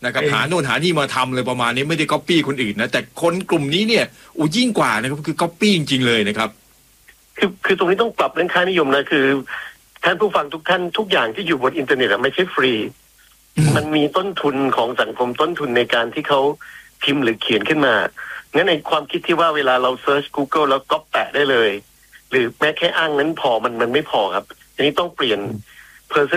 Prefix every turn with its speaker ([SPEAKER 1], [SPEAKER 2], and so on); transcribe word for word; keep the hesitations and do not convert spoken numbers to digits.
[SPEAKER 1] นะครับหาโน่นหานี่มาทำเลยประมาณนี้ไม่ได้ก๊อปปี้คนอื่นนะแต่คนกลุ่มนี้เนี่ยอู้ยิ่งกว่านะครับคือก๊อปปี้จริงๆเลยนะครับ
[SPEAKER 2] คือคือตรงนี้ต้องปรับเรื่องค่านิยมนะคือท่านผู้ฟังทุกท่านทุกอย่างที่อยู่บนอินเทอร์เน็ตไม่ใช่ฟรีมันมีต้นทุนของสังคมต้นทุนในการที่เขาพิมพ์หรือเขียนขึ้นมางั้นในความคิดที่ว่าเวลาเราเซิร์ช Google แล้วก๊อปแปะได้เลยหรือแม้แค่อ้างนั้นพอมันมันไม่พอครับทีนี้ต้องเปลี่ยน